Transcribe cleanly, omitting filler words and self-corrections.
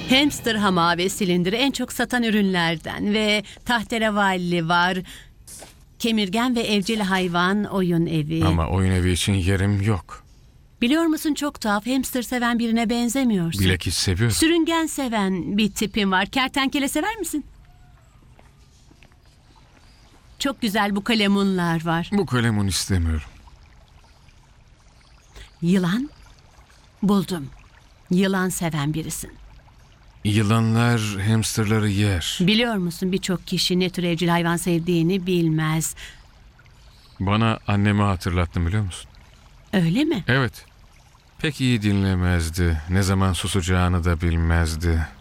Hamster hamağı ve silindiri en çok satan ürünlerden ve tahterevalli var. Kemirgen ve evcil hayvan oyun evi. Ama oyun evi için yerim yok. Biliyor musun, çok tuhaf, hamster seven birine benzemiyorsun. Bilakis seviyorum. Sürüngen seven bir tipin var. Kertenkele sever misin? Çok güzel bu kalemunlar var. Bu kalemun istemiyorum. Yılan? Buldum. Yılan seven birisin. Yılanlar hamsterları yer. Biliyor musun, birçok kişi ne tür evcil hayvan sevdiğini bilmez. Bana annemi hatırlattın, biliyor musun? Öyle mi? Evet. Pek iyi dinlemezdi. Ne zaman susacağını da bilmezdi.